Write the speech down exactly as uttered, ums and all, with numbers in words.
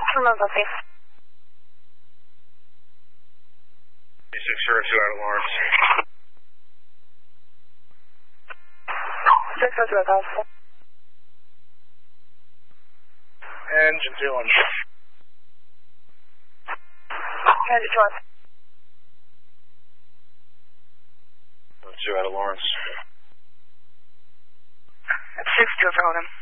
Hello, Buffy. six zero two out of Lawrence. six zero two, Alpha. Engine two on. Engine two on. two out of Lawrence. six two, Ronan.